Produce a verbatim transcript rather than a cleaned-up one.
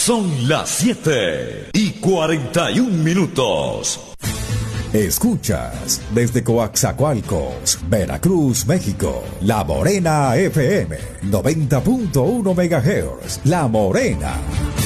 Son las siete y cuarenta y un minutos. Escuchas desde Coaxacualcos, Veracruz, México, La Morena F M, noventa punto uno megahertz, La Morena.